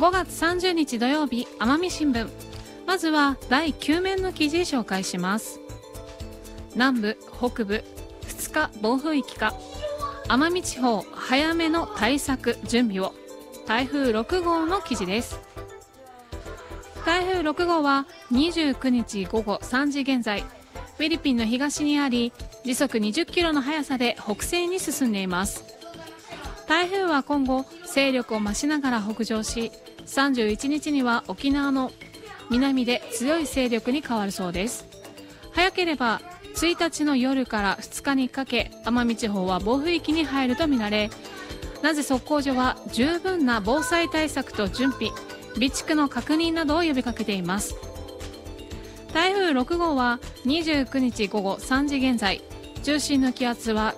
5月30日土曜日、奄美新聞。まずは第9面の記事紹介します。南部、北部、2日暴風域か。奄美地方、早めの対策準備を。台風6号の記事です。台風6号は29日午後3時現在、フィリピンの東にあり、時速20キロの速さで北西に進んでいます。台風は今後、勢力を増しながら北上し、31日には沖縄の南で強い勢力に変わるそうです。早ければ1日の夜から2日にかけ、奄美地方は暴風域に入るとみられ、名瀬測候所は十分な防災対策と準備、備蓄の確認などを呼びかけています。台風6号は29日午後3時現在、中心の気圧は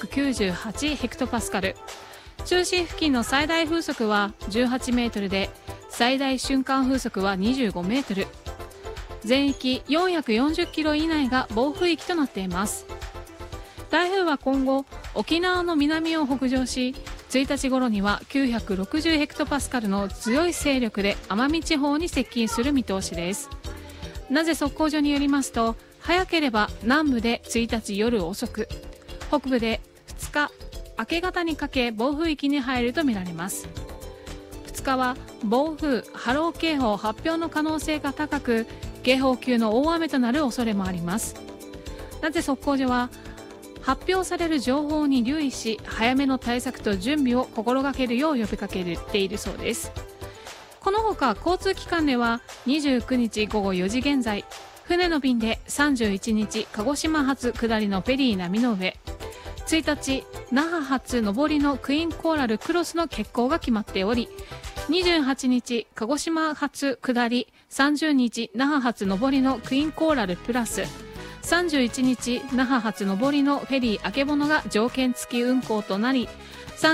998ヘクトパスカル、中心付近の最大風速は18メートルで、最大瞬間風速は25メートル、全域440キロ以内が暴風域となっています。台風は今後、沖縄の南を北上し、1日頃には960ヘクトパスカルの強い勢力で奄美地方に接近する見通しです。名瀬測候所によりますと、早ければ南部で1日夜遅く、北部で2日明け方にかけ暴風域に入るとみられます。2日は暴風・波浪警報発表の可能性が高く、警報級の大雨となる恐れもあります。名瀬測候所は、発表される情報に留意し、早めの対策と準備を心がけるよう呼びかけているそうです。このほか交通機関では29日午後4時現在、船の便で31日鹿児島発下りのフェリー波の上、1日那覇発上りのクイーンコーラルクロスの欠航が決まっており、28日鹿児島発下り、30日那覇発上りのクイーンコーラルプラス、31日那覇発上りのフェリーあけぼのが条件付き運航となり、